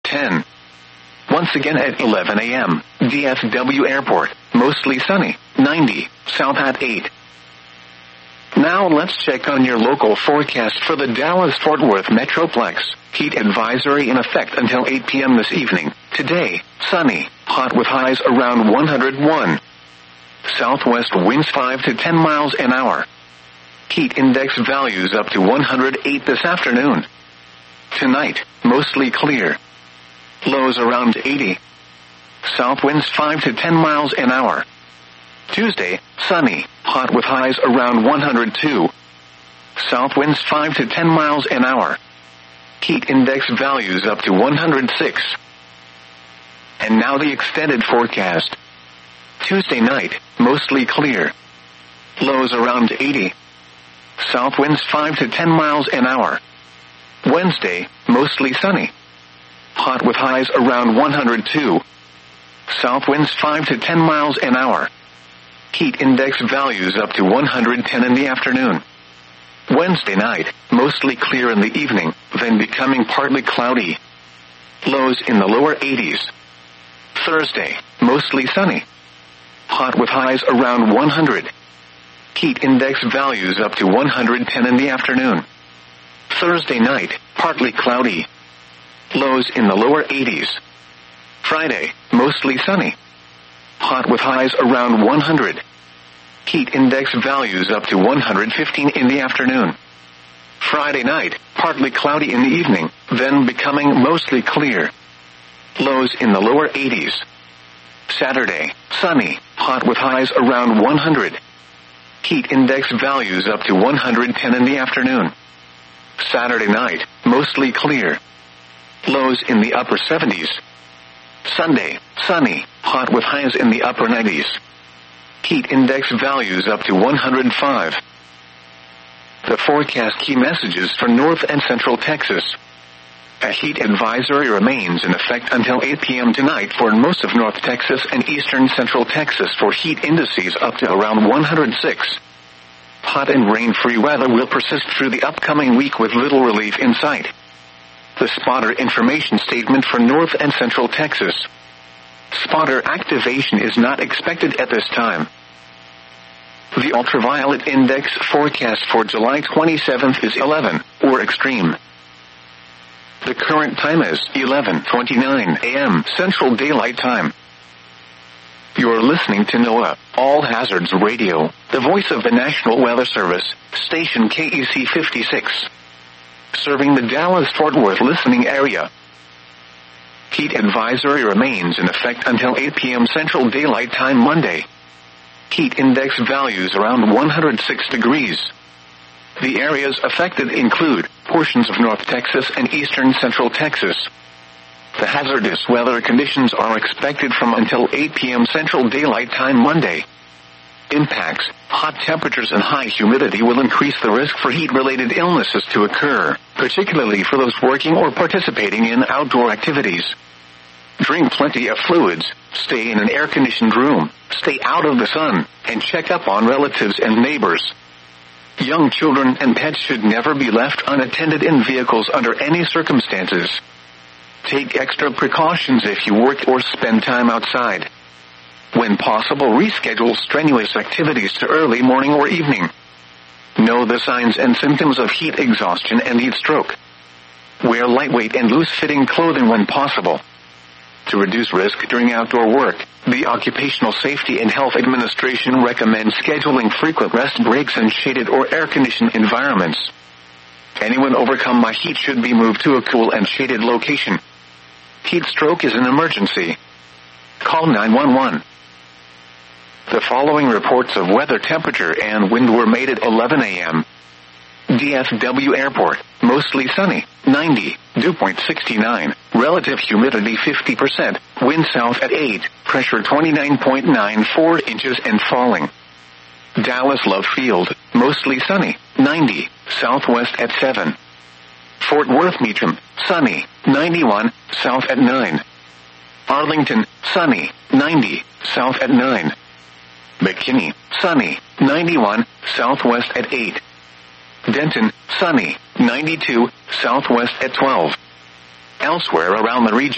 10. Once again at 11 a.m., DFW Airport, mostly sunny, 90, south at 8. Now let's check on your local forecast for the Dallas-Fort Worth Metroplex. Heat advisory in effect until 8 p.m. this evening. Today, sunny, hot with highs around 101. Southwest winds 5 to 10 miles an hour. Heat index values up to 108 this afternoon. Tonight, mostly clear. Lows around 80. South winds 5 to 10 miles an hour. Tuesday, sunny, hot with highs around 102. South winds 5 to 10 miles an hour. Heat index values up to 106. And now the extended forecast. Tuesday night, mostly clear. Lows around 80. South winds 5 to 10 miles an hour. Wednesday, mostly sunny. Hot with highs around 102. South winds 5 to 10 miles an hour. Heat index values up to 110 in the afternoon. Wednesday night, mostly clear in the evening, then becoming partly cloudy. Lows in the lower 80s. Thursday, mostly sunny. Hot with highs around 100. Heat index values up to 110 in the afternoon. Thursday night, partly cloudy. Lows in the lower 80s. Friday, mostly sunny. Hot with highs around 100. Heat index values up to 115 in the afternoon. Friday night, partly cloudy in the evening, then becoming mostly clear. Lows in the lower 80s. Saturday, sunny, hot with highs around 100. Heat index values up to 110 in the afternoon. Saturday night, mostly clear. Lows in the upper 70s. Sunday, sunny, hot with highs in the upper 90s. Heat index values up to 105. The forecast key messages for North and Central Texas. A heat advisory remains in effect until 8 p.m. tonight for most of North Texas and eastern Central Texas for heat indices up to around 106. Hot and rain-free weather will persist through the upcoming week with little relief in sight. The spotter information statement for North and Central Texas. Spotter activation is not expected at this time. The ultraviolet index forecast for July 27th is 11, or extreme. The current time is 11:29 a.m. Central Daylight Time. You're listening to NOAA, All Hazards Radio, the voice of the National Weather Service, station KEC 56. Serving the Dallas-Fort Worth listening area. Heat advisory remains in effect until 8 p.m. Central Daylight Time Monday. Heat index values around 106 degrees. The areas affected include portions of North Texas and eastern Central Texas. The hazardous weather conditions are expected from until 8 p.m. Central Daylight Time Monday. Impacts, hot temperatures and high humidity will increase the risk for heat-related illnesses to occur, particularly for those working or participating in outdoor activities. Drink plenty of fluids, stay in an air-conditioned room, stay out of the sun, and check up on relatives and neighbors. Young children and pets should never be left unattended in vehicles under any circumstances. Take extra precautions if you work or spend time outside. When possible, reschedule strenuous activities to early morning or evening. Know the signs and symptoms of heat exhaustion and heat stroke. Wear lightweight and loose-fitting clothing when possible. To reduce risk during outdoor work, the Occupational Safety and Health Administration recommends scheduling frequent rest breaks in shaded or air-conditioned environments. Anyone overcome by heat should be moved to a cool and shaded location. Heat stroke is an emergency. Call 911. The following reports of weather, temperature, and wind were made at 11 a.m. DFW Airport, mostly sunny, 90, dew point 69, relative humidity 50%, wind south at 8, pressure 29.94 inches and falling. Dallas Love Field, mostly sunny, 90, southwest at 7. Fort Worth Meacham, sunny, 91, south at 9. Arlington, sunny, 90, south at 9. McKinney, sunny, 91, southwest at 8. Denton, sunny, 92, southwest at 12. Elsewhere around the region,